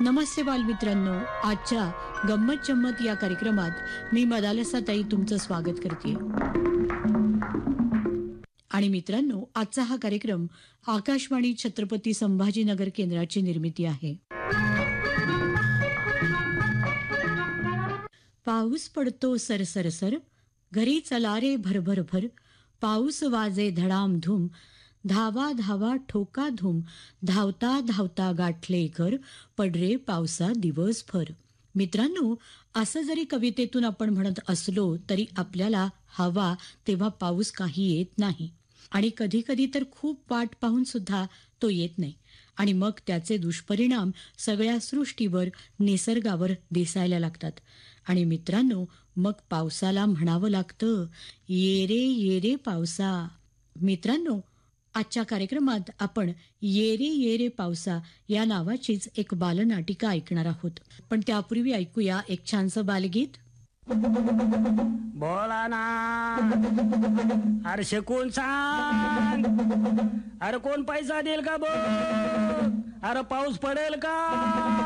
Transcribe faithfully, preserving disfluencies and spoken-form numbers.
नमस्ते बालमित्रांनो, आजच्या गंमत जम्मत या कार्यक्रमात मी मदालसाताई तुमचं स्वागत करते. आणि मित्रांनो, आजचा हा कार्यक्रम आकाशवाणी छत्रपती संभाजीनगर केंद्राची निर्मिती आहे. पाऊस पडतो सर सर सर, घरी चला रे भर भर भर, पाऊस वाजे धडाम धूम, धावा धावा ठोका धूम, धावता धावता गाठले घर, पडरे पावसा दिवसभर. मित्रांनो, असं जरी कवितेतून आपण म्हणत असलो तरी आपल्याला हवा तेव्हा पाऊस काही येत नाही. आणि कधी कधी तर खूप वाट पाहून सुद्धा तो येत नाही. आणि मग त्याचे दुष्परिणाम सगळ्या सृष्टीवर, निसर्गावर दिसायला लागतात. आणि मित्रांनो, मग पावसाला म्हणावं लागतं, ये रे ये रे पावसा. मित्रांनो, आजच्या कार्यक्रमात आपण ये रे ये रे पावसा या नावाचीच एक बालनाटिका ऐकणार आहोत. पण त्यापूर्वी ऐकूया एक छानसं बालगीत. बोला ना, अरे शिकून सांग, अरे कोण पैसा देईल का बघ, अरे पाऊस पडेल का.